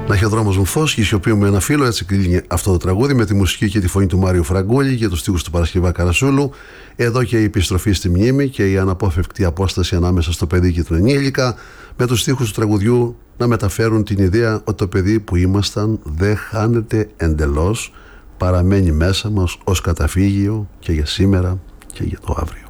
Να έχει ο δρόμος μου φως, και η σιωπή μου ένα φίλο. Έτσι κλείνει αυτό το τραγούδι με τη μουσική και τη φωνή του Μάριου Φραγκούλη και τους στίχους του Παρασκευά Καρασούλου. Εδώ και η επιστροφή στη μνήμη και η αναπόφευκτη απόσταση ανάμεσα στο παιδί και τον ενήλικα, με τους στίχους του τραγουδιού να μεταφέρουν την ιδέα ότι το παιδί που ήμασταν δεν χάνεται εντελώς, παραμένει μέσα μας ως καταφύγιο και για σήμερα και για το αύριο.